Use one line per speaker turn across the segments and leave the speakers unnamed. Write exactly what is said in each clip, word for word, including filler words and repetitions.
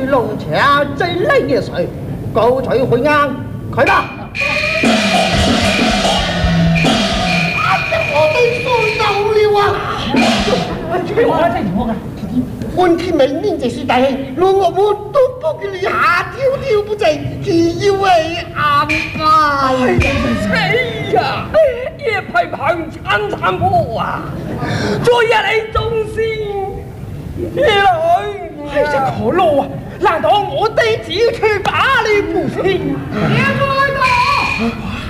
龙桥最累的水，高垂回安，快吧！
我被送到了啊！
这个我在你摸啊！
温天明面这是大戏，让我们都不给你下跳跳不正，只以为安排。
谁呀？也派旁参参破啊！昨夜你忠心，一来
这可怒啊！难道我弟子去把你不成？别来了！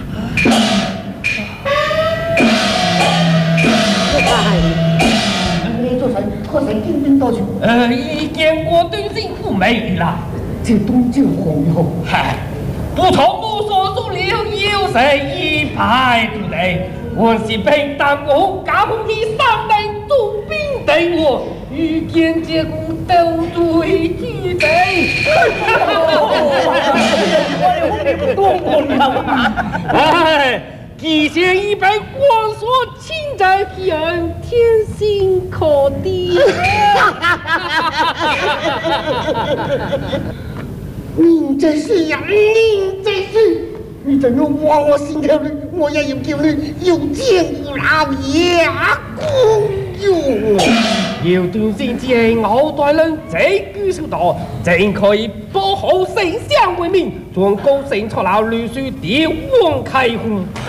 你做神，可曾见兵多处？
呃，已见过敦信父美了。
这东郊红后，
嗨，不从我所述了，有谁一派不来？我是平淡我家父的三名重兵对我，遇见结果都对之贼。哎，既然已被我所亲在其人，天心可敌。
你这是呀，你这是，你怎样往我心头里，我也要叫你有见老爷公用。
要断线之系我代人这句说道，正可以保好丞相为民，将高升出老律师调往开封。